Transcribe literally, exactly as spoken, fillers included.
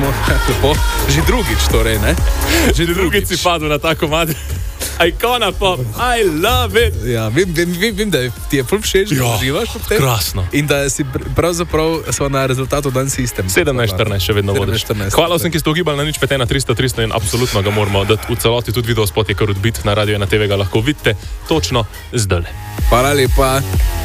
smo lepo, že drugič torej, ne? Že drugič si padel na tako mad. Ikona pop, I love it. Ja, vem, vem, vem, vem da ti je ful všeč, da uživaš v tem. Krasno. In da si pravzaprav smo na rezultatu dan sistem. sedemnajst štirinajst še vedno vodiš. Hvala vsem, ki ste ugibali na nič pet ena tristo tristo in absolutno ga moramo dati v celoti. Tudi video spot je kar odbit na Radio ena te ve, ga lahko vidite točno zdaj. Hvala lepa.